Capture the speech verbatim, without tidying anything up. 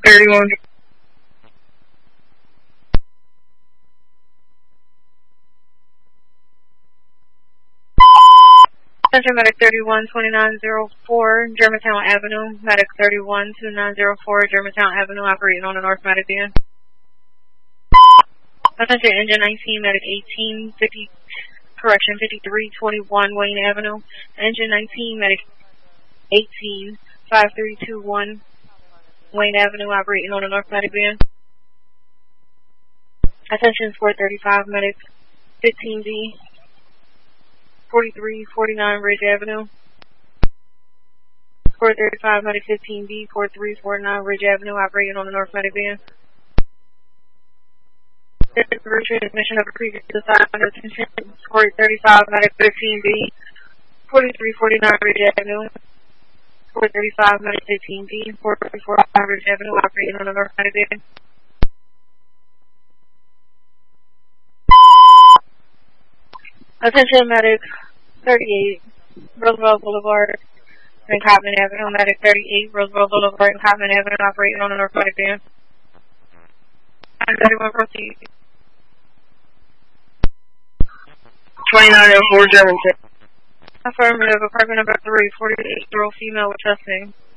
thirty-one. Attention Medic thirty-one twenty-nine oh four, Germantown Avenue. Medic thirty-one twenty-nine oh four, Germantown Avenue, operating on the North Medic van. Attention Engine nineteen, Medic eighteen fifty, correction, fifty-three twenty-one, Wayne Avenue. Engine nineteen, Medic eighteen five three two one, Wayne Avenue, operating on the North Medic van. Attention Sport thirty-five, Medic fifteen D. forty-three forty-nine Ridge Avenue. four thirty-five Medic fifteen B, forty-three forty-nine Ridge Avenue, operating on the North Medic van. Transmission of a previous assignment. Attention, four thirty-five Medic fifteen B, forty-three forty-nine Ridge Avenue. four thirty-five Medic fifteen B, forty-three forty-nine Ridge Avenue, operating on the North Medic van. Attention Medic thirty-eight, Roosevelt Boulevard and Cottman Avenue. Medic thirty-eight, Roosevelt Boulevard and Cottman Avenue, operating on the North Medic van. thirty-one proceed. twenty-nine oh four Germantown. Affirmative, apartment number three, forty-eight year old female with chest pain.